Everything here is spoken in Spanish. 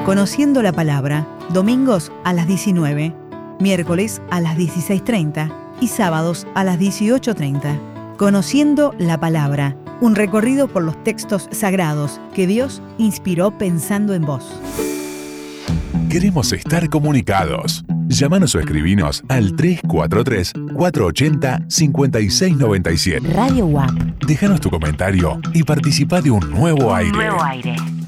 Conociendo la Palabra, domingos a las 19, miércoles a las 16:30 y sábados a las 18:30. Conociendo la Palabra, un recorrido por los textos sagrados que Dios inspiró pensando en vos. Queremos estar comunicados. Llámanos o escribinos al 343-480-5697. Radio UAP. Déjanos tu comentario y participá de un nuevo aire. Nuevo aire.